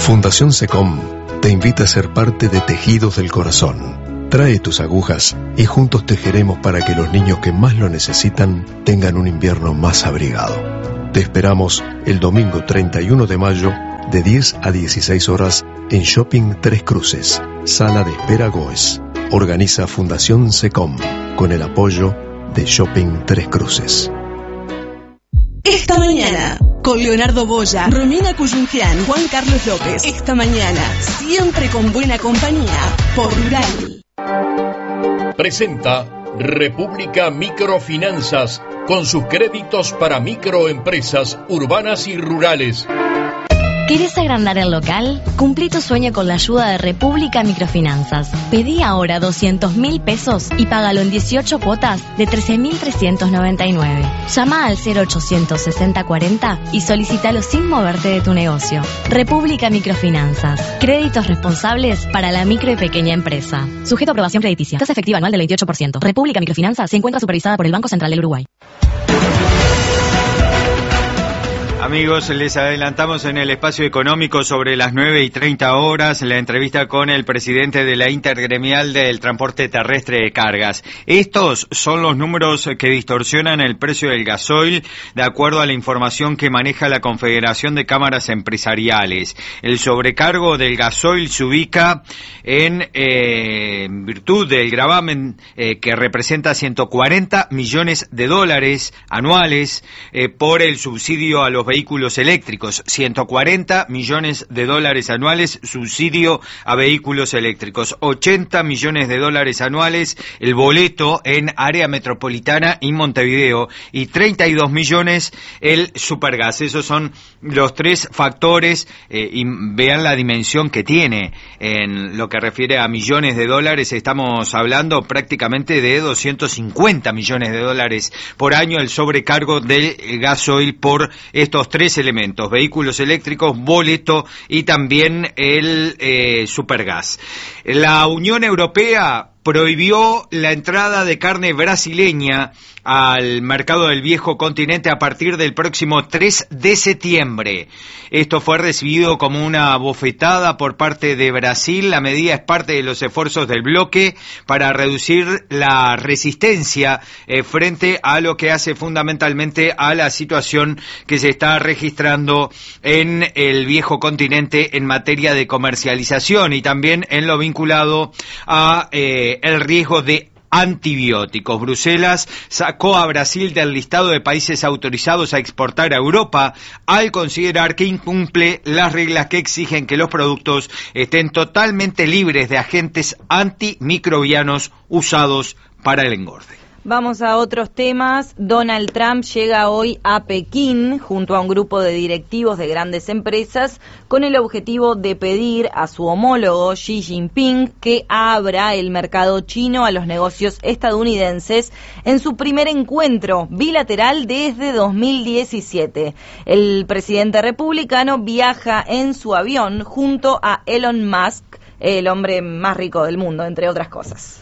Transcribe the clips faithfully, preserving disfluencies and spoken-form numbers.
Fundación SECOM te invita a ser parte de Tejidos del Corazón. Trae tus agujas y juntos tejeremos para que los niños que más lo necesitan tengan un invierno más abrigado. Te esperamos el domingo treinta y uno de mayo de diez a dieciséis horas en Shopping Tres Cruces, Sala de Espera Goes. Organiza Fundación SECOM con el apoyo de Shopping Tres Cruces. Esta mañana, con Leonardo Boya, Romina Cuyungian, Juan Carlos López. Esta mañana, siempre con buena compañía, por Rural. Presenta República Microfinanzas con sus créditos para microempresas urbanas y rurales. ¿Querés agrandar el local? Cumplí tu sueño con la ayuda de República Microfinanzas. Pedí ahora doscientos mil pesos y págalo en dieciocho cuotas de trece mil trescientos noventa y nueve. Llama al cero ochocientos sesenta cuarenta y solicítalo sin moverte de tu negocio. República Microfinanzas. Créditos responsables para la micro y pequeña empresa. Sujeto a aprobación crediticia. Tasa efectiva anual del veintiocho por ciento. República Microfinanzas se encuentra supervisada por el Banco Central del Uruguay. Amigos, les adelantamos en el espacio económico sobre las nueve y treinta horas la entrevista con el presidente de la Intergremial del Transporte Terrestre de Cargas. Estos son los números que distorsionan el precio del gasoil de acuerdo a la información que maneja la Confederación de Cámaras Empresariales. El sobrecargo del gasoil se ubica en, eh, en virtud del gravamen eh, que representa ciento cuarenta millones de dólares anuales eh, por el subsidio a los vehículos vehículos eléctricos, ciento cuarenta millones de dólares anuales subsidio a vehículos eléctricos, ochenta millones de dólares anuales el boleto en área metropolitana y Montevideo y treinta y dos millones el supergas. Esos son los tres factores eh, y vean la dimensión que tiene en lo que refiere a millones de dólares. Estamos hablando prácticamente de doscientos cincuenta millones de dólares por año el sobrecargo del gasoil por estos tres elementos, vehículos eléctricos, boleto y también el eh, supergas. La Unión Europea prohibió la entrada de carne brasileña al mercado del viejo continente a partir del próximo tres de septiembre. Esto fue recibido como una bofetada por parte de Brasil. La medida es parte de los esfuerzos del bloque para reducir la resistencia eh, frente a lo que hace fundamentalmente a la situación que se está registrando en el viejo continente en materia de comercialización y también en lo vinculado a eh, el riesgo de antibióticos. Bruselas sacó a Brasil del listado de países autorizados a exportar a Europa al considerar que incumple las reglas que exigen que los productos estén totalmente libres de agentes antimicrobianos usados para el engorde. Vamos a otros temas. Donald Trump llega hoy a Pekín junto a un grupo de directivos de grandes empresas con el objetivo de pedir a su homólogo Xi Jinping que abra el mercado chino a los negocios estadounidenses en su primer encuentro bilateral desde dos mil diecisiete. El presidente republicano viaja en su avión junto a Elon Musk, el hombre más rico del mundo, entre otras cosas.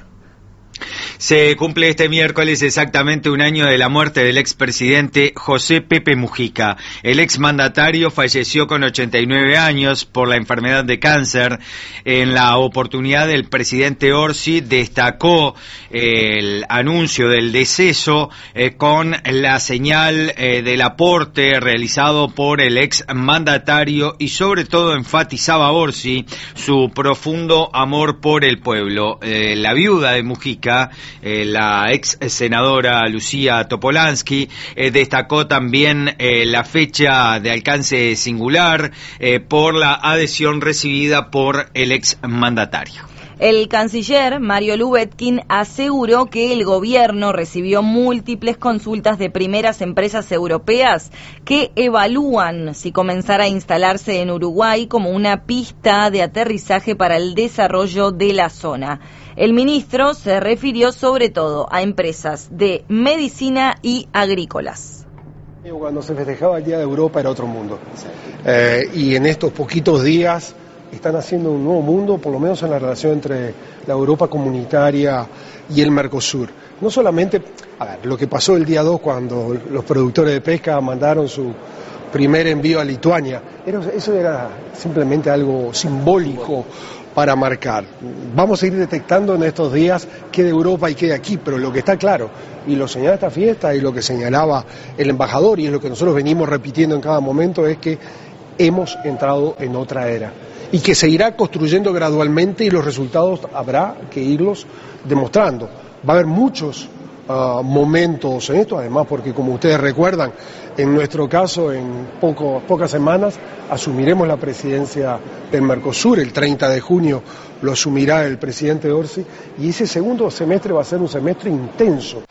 Se cumple este miércoles exactamente un año de la muerte del expresidente José Pepe Mujica. El exmandatario falleció con ochenta y nueve años por la enfermedad de cáncer. En la oportunidad, el presidente Orsi destacó el anuncio del deceso eh, con la señal eh, del aporte realizado por el exmandatario y sobre todo enfatizaba Orsi su profundo amor por el pueblo. Eh, la viuda de Mujica, Eh, la ex senadora Lucía Topolansky, eh, destacó también eh, la fecha de alcance singular eh, por la adhesión recibida por el ex mandatario. El canciller Mario Lubetkin aseguró que el gobierno recibió múltiples consultas de primeras empresas europeas que evalúan si comenzar a instalarse en Uruguay como una pista de aterrizaje para el desarrollo de la zona. El ministro se refirió sobre todo a empresas de medicina y agrícolas. Cuando se festejaba el Día de Europa era otro mundo. Eh, y en estos poquitos días están haciendo un nuevo mundo, por lo menos en la relación entre la Europa comunitaria y el Mercosur. No solamente, a ver, lo que pasó el día dos cuando los productores de pesca mandaron su primer envío a Lituania. Eso era simplemente algo simbólico para marcar. Vamos a ir detectando en estos días qué de Europa y qué de aquí, pero lo que está claro, y lo señala esta fiesta y lo que señalaba el embajador, y es lo que nosotros venimos repitiendo en cada momento, es que hemos entrado en otra era y que se irá construyendo gradualmente y los resultados habrá que irlos demostrando. Va a haber muchos uh, momentos en esto, además porque como ustedes recuerdan, en nuestro caso en poco, pocas semanas asumiremos la presidencia del Mercosur, el treinta de junio lo asumirá el presidente Orsi y ese segundo semestre va a ser un semestre intenso.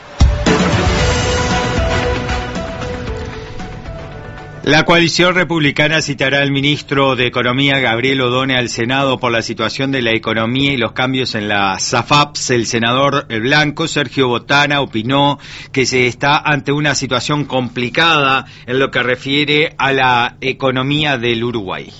La coalición republicana citará al ministro de Economía, Gabriel Odone, al Senado por la situación de la economía y los cambios en las A F A Ps. El senador blanco, Sergio Botana, opinó que se está ante una situación complicada en lo que refiere a la economía del Uruguay.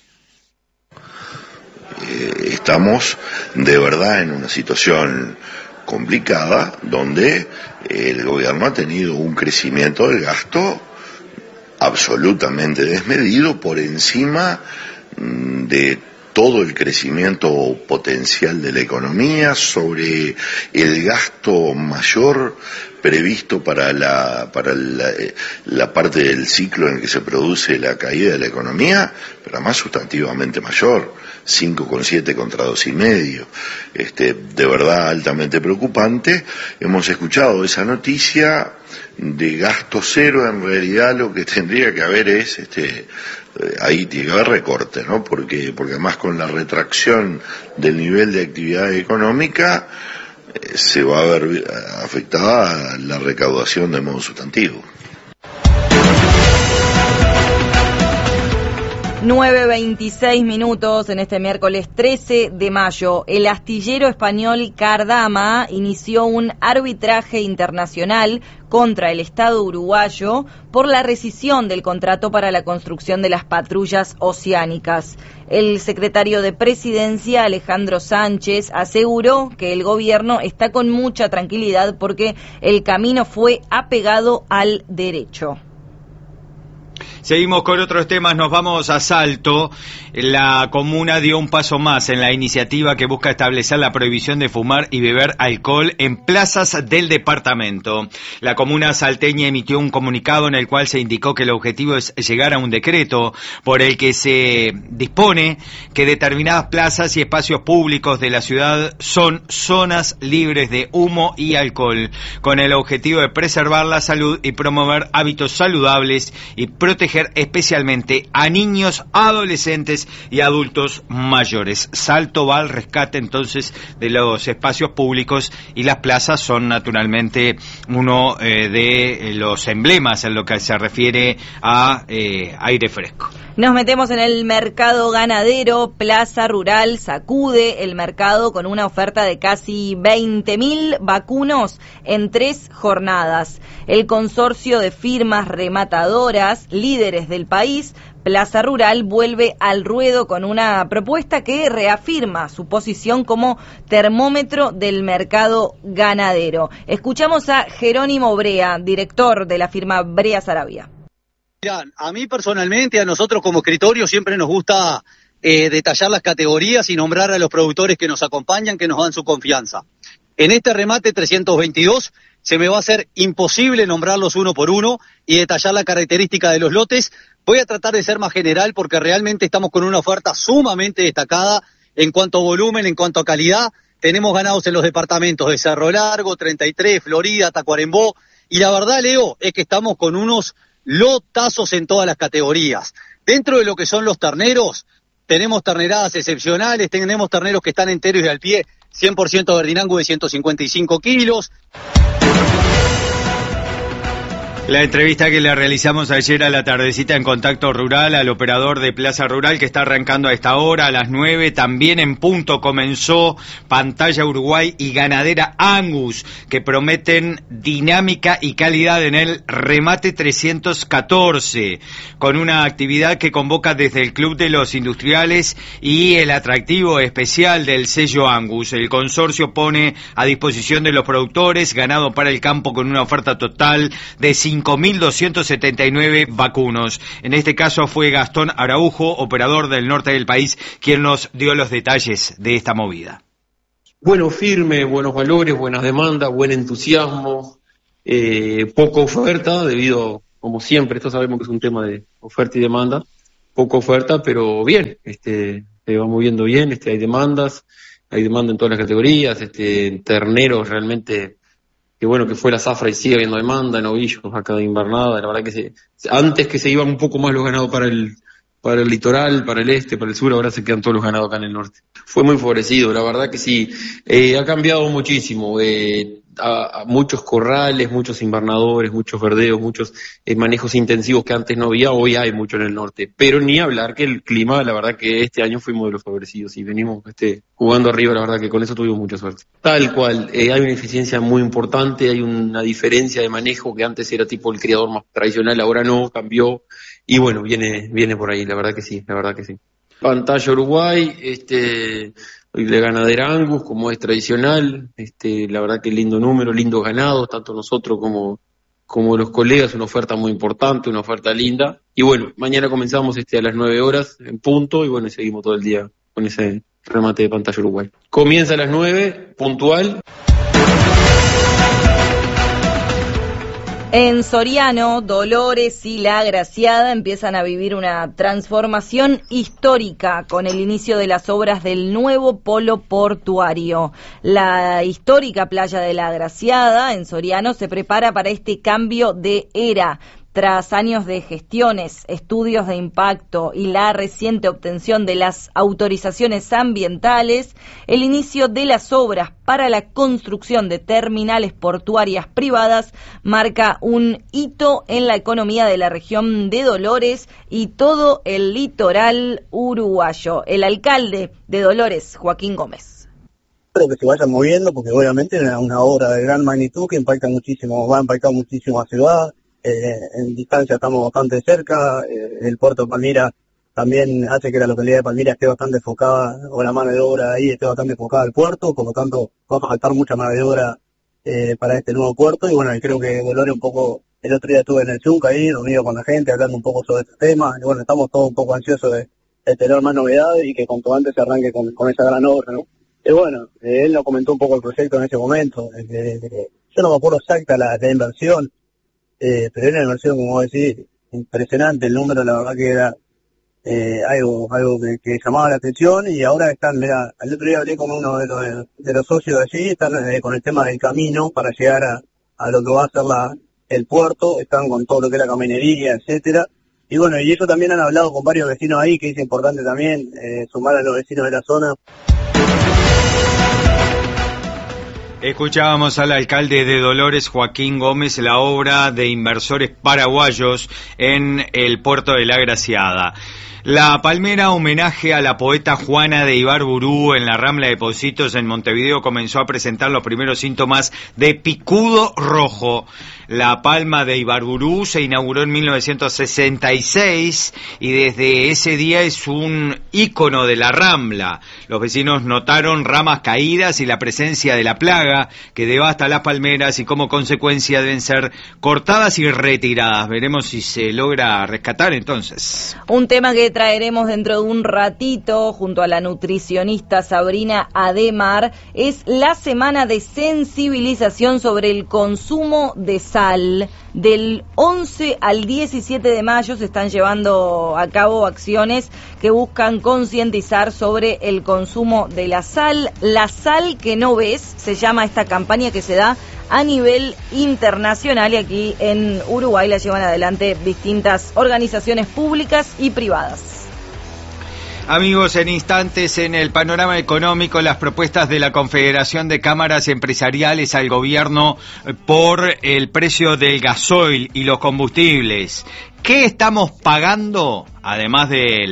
Eh, estamos de verdad en una situación complicada donde el gobierno ha tenido un crecimiento del gasto absolutamente desmedido por encima de todo el crecimiento potencial de la economía, sobre el gasto mayor previsto para la para la, la parte del ciclo en el que se produce la caída de la economía, pero además sustantivamente mayor, cinco coma siete contra dos coma cinco, este, de verdad altamente preocupante. Hemos escuchado esa noticia de gasto cero, en realidad lo que tendría que haber es, este, ahí tiene que haber recorte, ¿no? Porque, porque además con la retracción del nivel de actividad económica, eh, se va a ver afectada la recaudación de modo sustantivo. nueve veintiséis minutos en este miércoles trece de mayo. El astillero español Cardama inició un arbitraje internacional contra el Estado uruguayo por la rescisión del contrato para la construcción de las patrullas oceánicas. El secretario de Presidencia, Alejandro Sánchez, aseguró que el gobierno está con mucha tranquilidad porque el camino fue apegado al derecho. Seguimos con otros temas, nos vamos a Salto. La comuna dio un paso más en la iniciativa que busca establecer la prohibición de fumar y beber alcohol en plazas del departamento. La comuna salteña emitió un comunicado en el cual se indicó que el objetivo es llegar a un decreto por el que se dispone que determinadas plazas y espacios públicos de la ciudad son zonas libres de humo y alcohol, con el objetivo de preservar la salud y promover hábitos saludables y proteger especialmente a niños, adolescentes y adultos mayores. Salto va al rescate entonces de los espacios públicos y las plazas son naturalmente uno eh, de los emblemas en lo que se refiere a eh, aire fresco. Nos metemos en el mercado ganadero. Plaza Rural sacude el mercado con una oferta de casi veinte mil vacunos en tres jornadas. El consorcio de firmas rematadoras, líderes del país, Plaza Rural, vuelve al ruedo con una propuesta que reafirma su posición como termómetro del mercado ganadero. Escuchamos a Jerónimo Brea, director de la firma Brea Sarabia. Mirá, a mí personalmente, a nosotros como escritorio, siempre nos gusta eh, detallar las categorías y nombrar a los productores que nos acompañan, que nos dan su confianza. En este remate trescientos veintidós se me va a hacer imposible nombrarlos uno por uno y detallar la característica de los lotes. Voy a tratar de ser más general porque realmente estamos con una oferta sumamente destacada en cuanto a volumen, en cuanto a calidad. Tenemos ganados en los departamentos de Cerro Largo, treinta y tres, Florida, Tacuarembó, y la verdad, Leo, es que estamos con unos lotazos en todas las categorías. Dentro de lo que son los terneros, tenemos terneradas excepcionales, tenemos terneros que están enteros y al pie, cien por ciento Verdinango de ciento cincuenta y cinco kilos. La entrevista que le realizamos ayer a la tardecita en Contacto Rural al operador de Plaza Rural que está arrancando a esta hora, a las nueve, también en punto comenzó Pantalla Uruguay y Ganadera Angus, que prometen dinámica y calidad en el remate trescientos catorce, con una actividad que convoca desde el Club de los Industriales y el atractivo especial del sello Angus. El consorcio pone a disposición de los productores ganado para el campo con una oferta total de cinco mil doscientos setenta y nueve vacunos. En este caso fue Gastón Araujo, operador del norte del país, quien nos dio los detalles de esta movida. Bueno, firme, buenos valores, buenas demandas, buen entusiasmo, eh, poca oferta debido, como siempre, esto sabemos que es un tema de oferta y demanda, poca oferta, pero bien, este, se va moviendo bien, este, hay demandas, hay demanda en todas las categorías, este, en terneros realmente, que bueno, que fue la zafra y sigue habiendo demanda, en ovillos acá de invernada, la verdad que se, antes que se iban un poco más los ganados para el para el litoral, para el este, para el sur, ahora se quedan todos los ganados acá en el norte. Fue muy favorecido, la verdad que sí. Eh, ha cambiado muchísimo. Eh, a, a muchos corrales, muchos invernadores, muchos verdeos, muchos eh, manejos intensivos que antes no había, hoy hay mucho en el norte. Pero ni hablar que el clima, la verdad que este año fuimos de los favorecidos y venimos este, jugando arriba, la verdad que con eso tuvimos mucha suerte. Tal cual, eh, hay una eficiencia muy importante, hay una diferencia de manejo que antes era tipo el criador más tradicional, ahora no, cambió. Y bueno, viene viene por ahí, la verdad que sí, la verdad que sí. Pantalla Uruguay, este, de ganadera Angus, como es tradicional, este, la verdad que lindo número, lindos ganados, tanto nosotros como, como los colegas, una oferta muy importante, una oferta linda. Y bueno, mañana comenzamos este a las nueve horas en punto, y bueno, seguimos todo el día con ese remate de Pantalla Uruguay. Comienza a las nueve, puntual. En Soriano, Dolores y La Agraciada empiezan a vivir una transformación histórica con el inicio de las obras del nuevo polo portuario. La histórica playa de La Agraciada en Soriano se prepara para este cambio de era. Tras años de gestiones, estudios de impacto y la reciente obtención de las autorizaciones ambientales, el inicio de las obras para la construcción de terminales portuarias privadas marca un hito en la economía de la región de Dolores y todo el litoral uruguayo. El alcalde de Dolores, Joaquín Gómez. Espero que se vayan moviendo porque obviamente es una obra de gran magnitud que impacta muchísimo, va a impactar muchísimo a la ciudad. Eh, en distancia estamos bastante cerca, eh, el puerto de Palmira también hace que la localidad de Palmira esté bastante enfocada, o la mano de obra ahí esté bastante enfocada al puerto, por lo tanto va a faltar mucha mano de obra eh, para este nuevo puerto, y bueno, creo que Dolores un poco, el otro día estuve en el Zunca ahí, reunido con la gente, hablando un poco sobre este tema, y bueno, estamos todos un poco ansiosos de, de tener más novedades y que cuanto antes se arranque con, con esa gran obra, ¿no? Y bueno, eh, él nos comentó un poco el proyecto en ese momento, eh, de, de, yo no me acuerdo exacta la, la inversión, Eh, pero era una inversión, como vos decís, impresionante el número, la verdad que era eh, algo algo que, que llamaba la atención, y ahora están, mira, el otro día hablé con uno de los, de los socios de allí, están eh, con el tema del camino para llegar a, a lo que va a ser la, el puerto, están con todo lo que es la caminería, etcétera, y bueno, y ellos también han hablado con varios vecinos ahí, que es importante también eh, sumar a los vecinos de la zona. Escuchábamos al alcalde de Dolores, Joaquín Gómez, la obra de inversores paraguayos en el puerto de La Agraciada. La palmera homenaje a la poeta Juana de Ibarburú en la Rambla de Pocitos en Montevideo comenzó a presentar los primeros síntomas de picudo rojo. La palma de Ibarburú se inauguró en mil novecientos sesenta y seis y desde ese día es un ícono de la Rambla. Los vecinos notaron ramas caídas y la presencia de la plaga que devasta las palmeras, y como consecuencia deben ser cortadas y retiradas. Veremos si se logra rescatar entonces. Un tema que traeremos dentro de un ratito junto a la nutricionista Sabrina Ademar es la semana de sensibilización sobre el consumo de sal. Del once al diecisiete de mayo se están llevando a cabo acciones que buscan concientizar sobre el consumo de la sal. La sal que no ves, se llama esta campaña que se da a nivel internacional, y aquí en Uruguay la llevan adelante distintas organizaciones públicas y privadas. Amigos, en instantes en el panorama económico, las propuestas de la Confederación de Cámaras Empresariales al gobierno por el precio del gasoil y los combustibles. ¿Qué estamos pagando, además del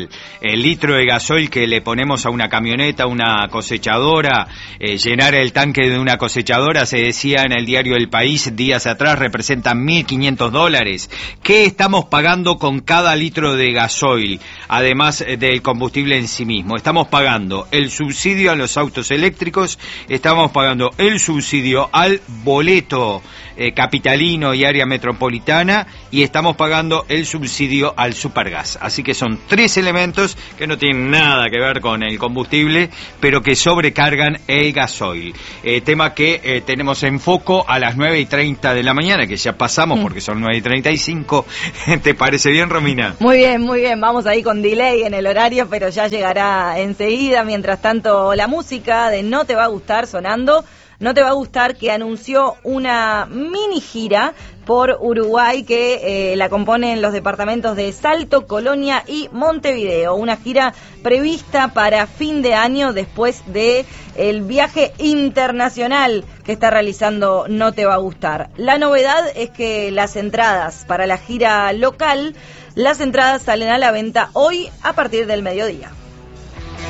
el litro de gasoil que le ponemos a una camioneta, una cosechadora, eh, llenar el tanque de una cosechadora, se decía en el diario El País días atrás, representa mil quinientos dólares. ¿Qué estamos pagando con cada litro de gasoil, además del combustible en sí mismo? Estamos pagando el subsidio a los autos eléctricos, estamos pagando el subsidio al boleto eh, capitalino y área metropolitana, y estamos pagando el subsidio al supergas. Así que son tres elementos que no tienen nada que ver con el combustible, pero que sobrecargan el gasoil. Eh, tema que eh, tenemos en foco a las nueve y treinta de la mañana, que ya pasamos porque son nueve y treinta y cinco. ¿Te parece bien, Romina? Muy bien, muy bien. Vamos ahí con delay en el horario, pero ya llegará enseguida. Mientras tanto, la música de No Te Va a Gustar sonando. No Te Va a Gustar, que anunció una mini gira por Uruguay que eh, la componen los departamentos de Salto, Colonia y Montevideo. Una gira prevista para fin de año después de el viaje internacional que está realizando No Te Va a Gustar. La novedad es que las entradas para la gira local, las entradas salen a la venta hoy a partir del mediodía.